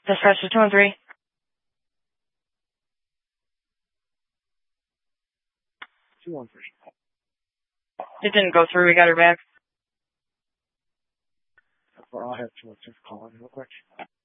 Dispatcher 213. 213. It didn't go through. We got her back. I'll have 213 call in real quick.